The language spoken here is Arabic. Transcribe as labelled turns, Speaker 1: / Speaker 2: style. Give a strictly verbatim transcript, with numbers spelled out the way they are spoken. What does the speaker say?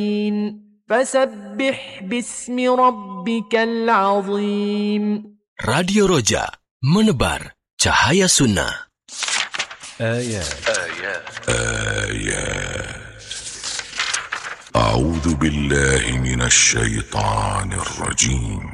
Speaker 1: فسبح باسم ربك العظيم.
Speaker 2: Radio Roja, menebar cahaya sunnah.
Speaker 3: آيات
Speaker 4: آيات أعوذ بالله من الشيطان الرجيم.